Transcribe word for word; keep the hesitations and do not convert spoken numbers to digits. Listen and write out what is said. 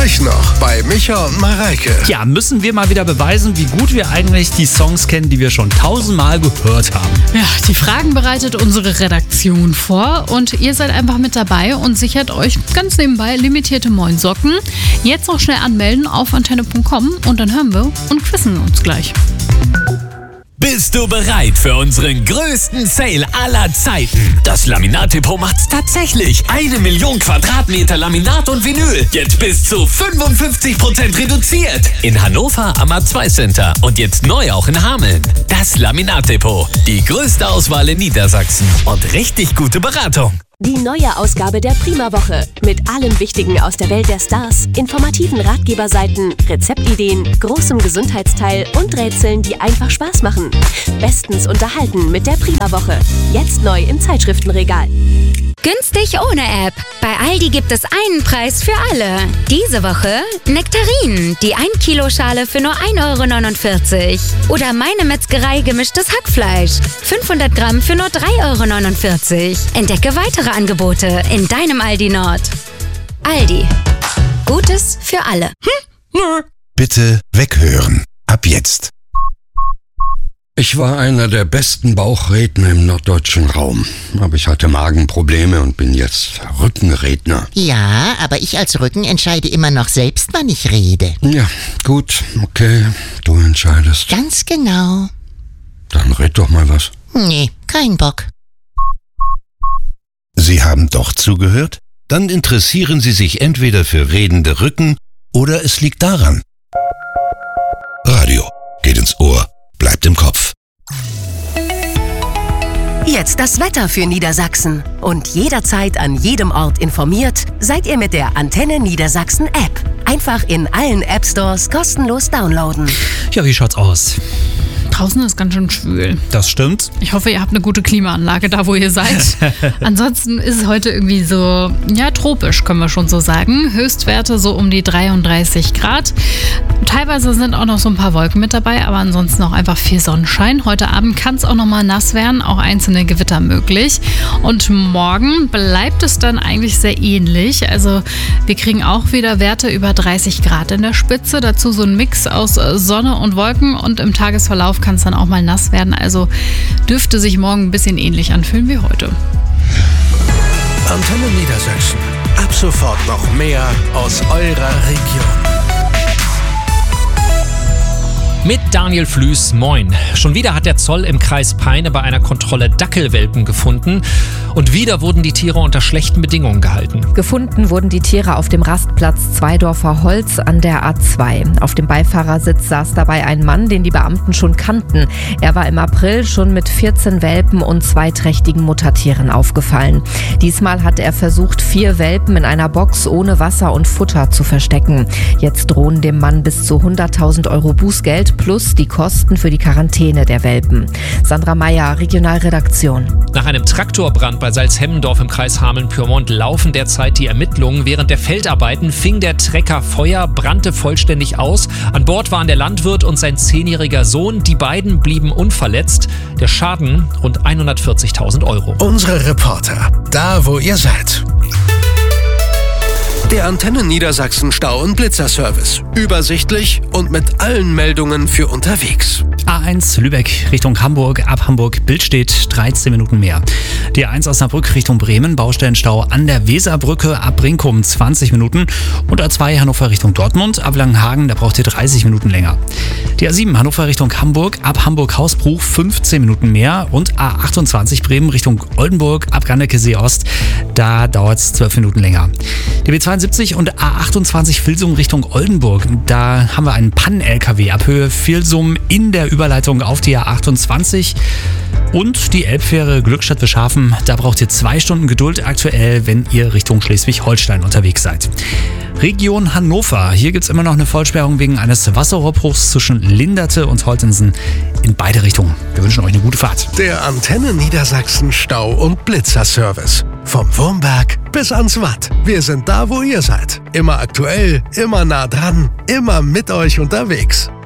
Gleich noch bei Micha und Mareike. Ja, müssen wir mal wieder beweisen, wie gut wir eigentlich die Songs kennen, die wir schon tausendmal gehört haben. Ja, die Fragen bereitet unsere Redaktion vor und ihr seid einfach mit dabei und sichert euch ganz nebenbei limitierte Moin-Socken. Jetzt noch schnell anmelden auf antenne punkt com und dann hören wir und quizzen uns gleich. Bist du bereit für unseren größten Sale aller Zeiten? Das Laminat-Depot macht's tatsächlich. Eine Million Quadratmeter Laminat und Vinyl. Jetzt bis zu fünfundfünfzig Prozent reduziert. In Hannover am A zwei Center und jetzt neu auch in Hameln. Das Laminat-Depot. Die größte Auswahl in Niedersachsen und richtig gute Beratung. Die neue Ausgabe der Prima-Woche mit allem Wichtigen aus der Welt der Stars, informativen Ratgeberseiten, Rezeptideen, großem Gesundheitsteil und Rätseln, die einfach Spaß machen. Bestens unterhalten mit der Prima-Woche. Jetzt neu im Zeitschriftenregal. Günstig ohne App. Bei Aldi gibt es einen Preis für alle. Diese Woche Nektarinen, die ein Kilo Schale für nur ein Euro neunundvierzig. Oder Meine Metzgerei gemischtes Hackfleisch. fünfhundert Gramm für nur drei Euro neunundvierzig. Entdecke weitere Angebote in deinem Aldi Nord. Aldi. Gutes für alle. Hm? Bitte weghören. Ab jetzt. Ich war einer der besten Bauchredner im norddeutschen Raum. Aber ich hatte Magenprobleme und bin jetzt Rückenredner. Ja, aber ich als Rücken entscheide immer noch selbst, wann ich rede. Ja, gut, okay, du entscheidest. Ganz genau. Dann red doch mal was. Nee, kein Bock. Sie haben doch zugehört? Dann interessieren Sie sich entweder für redende Rücken oder es liegt daran. Radio geht ins Ohr, bleibt im Kopf. Jetzt das Wetter für Niedersachsen. Und jederzeit an jedem Ort informiert, seid ihr mit der Antenne Niedersachsen App. Einfach in allen App Stores kostenlos downloaden. Ja, wie schaut's aus? Draußen ist ganz schön schwül. Das stimmt. Ich hoffe, ihr habt eine gute Klimaanlage da, wo ihr seid. Ansonsten ist es heute irgendwie so, ja, tropisch, können wir schon so sagen. Höchstwerte so um die dreiunddreißig Grad. Teilweise sind auch noch so ein paar Wolken mit dabei, aber ansonsten auch einfach viel Sonnenschein. Heute Abend kann es auch noch mal nass werden, auch einzelne Gewitter möglich. Und morgen bleibt es dann eigentlich sehr ähnlich. Also wir kriegen auch wieder Werte über dreißig Grad in der Spitze. Dazu so ein Mix aus Sonne und Wolken und im Tagesverlauf kann es dann auch mal nass werden. Also dürfte sich morgen ein bisschen ähnlich anfühlen wie heute. Antenne Niedersachsen. Ab sofort noch mehr aus eurer Region. Mit Daniel Flüß, moin. Schon wieder hat der Zoll im Kreis Peine bei einer Kontrolle Dackelwelpen gefunden. Und wieder wurden die Tiere unter schlechten Bedingungen gehalten. Gefunden wurden die Tiere auf dem Rastplatz Zweidorfer Holz an der A zwei. Auf dem Beifahrersitz saß dabei ein Mann, den die Beamten schon kannten. Er war im April schon mit vierzehn Welpen und zwei trächtigen Muttertieren aufgefallen. Diesmal hat er versucht, vier Welpen in einer Box ohne Wasser und Futter zu verstecken. Jetzt drohen dem Mann bis zu hunderttausend Euro Bußgeld plus die Kosten für die Quarantäne der Welpen. Sandra Meyer, Regionalredaktion. Nach einem Traktorbrand bei Salzhemmendorf im Kreis Hameln-Pyrmont laufen derzeit die Ermittlungen. Während der Feldarbeiten fing der Trecker Feuer, brannte vollständig aus. An Bord waren der Landwirt und sein zehnjähriger Sohn. Die beiden blieben unverletzt. Der Schaden rund hundertvierzigtausend Euro. Unsere Reporter, da wo ihr seid. Der Antenne Niedersachsen Stau- und Blitzerservice. Übersichtlich und mit allen Meldungen für unterwegs. A eins Lübeck Richtung Hamburg, ab Hamburg Billstedt dreizehn Minuten mehr. Die A eins Osnabrück Richtung Bremen, Baustellenstau an der Weserbrücke, ab Brinkum zwanzig Minuten. Und A zwei Hannover Richtung Dortmund, ab Langenhagen, da braucht ihr dreißig Minuten länger. Die A sieben Hannover Richtung Hamburg, ab Hamburg-Hausbruch fünfzehn Minuten mehr. Und A achtundzwanzig Bremen Richtung Oldenburg, ab Gandeckesee Ost, da dauert es zwölf Minuten länger. Die B zweiundsiebzig und A achtundzwanzig Vilsum Richtung Oldenburg, da haben wir einen Pannen-L K W ab Höhe Vilsum in der Überleitung auf die A achtundzwanzig. Und die Elbfähre Glückstadt-Wischhafen, da braucht ihr zwei Stunden Geduld aktuell, wenn ihr Richtung Schleswig-Holstein unterwegs seid. Region Hannover, hier gibt es immer noch eine Vollsperrung wegen eines Wasserrohrbruchs zwischen Linderte und Holtensen in beide Richtungen. Wir wünschen euch eine gute Fahrt. Der Antenne Niedersachsen Stau- und Blitzerservice. Vom Wurmberg bis ans Watt. Wir sind da, wo ihr seid. Immer aktuell, immer nah dran, immer mit euch unterwegs.